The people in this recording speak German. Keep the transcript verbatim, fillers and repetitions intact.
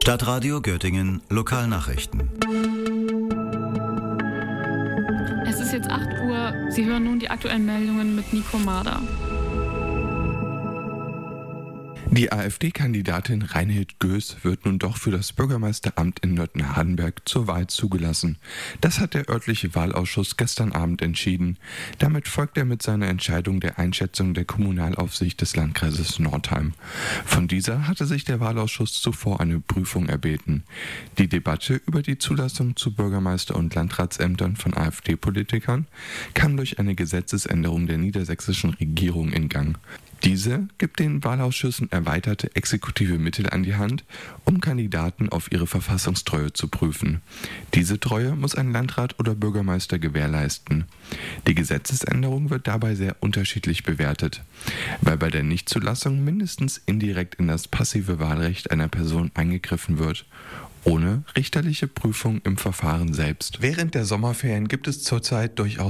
Stadtradio Göttingen Lokalnachrichten. Es ist jetzt acht Uhr. Sie hören nun die aktuellen Meldungen mit Nico Marder. Die AfD-Kandidatin Reinhild Göß wird nun doch für das Bürgermeisteramt in Nöttgen-Hardenberg zur Wahl zugelassen. Das hat der örtliche Wahlausschuss gestern Abend entschieden. Damit folgt er mit seiner Entscheidung der Einschätzung der Kommunalaufsicht des Landkreises Nordheim. Von dieser hatte sich der Wahlausschuss zuvor eine Prüfung erbeten. Die Debatte über die Zulassung zu Bürgermeister- und Landratsämtern von AfD-Politikern kam durch eine Gesetzesänderung der niedersächsischen Regierung in Gang. Diese gibt den Wahlausschüssen erweiterte exekutive Mittel an die Hand, um Kandidaten auf ihre Verfassungstreue zu prüfen. Diese Treue muss ein Landrat oder Bürgermeister gewährleisten. Die Gesetzesänderung wird dabei sehr unterschiedlich bewertet, weil bei der Nichtzulassung mindestens indirekt in das passive Wahlrecht einer Person eingegriffen wird, ohne richterliche Prüfung im Verfahren selbst. Während der Sommerferien gibt es zurzeit durchaus